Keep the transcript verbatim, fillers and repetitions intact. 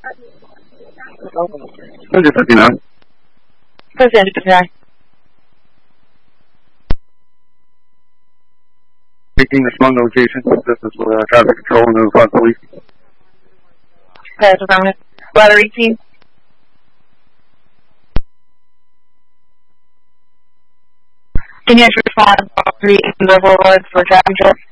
Engine fifty-nine. First engine fifty-nine. Taking the Smug location. This is uh, traffic control and notify police. That's affirmative. Ladder eighteen. Can you respond to three Boulevard for traffic check?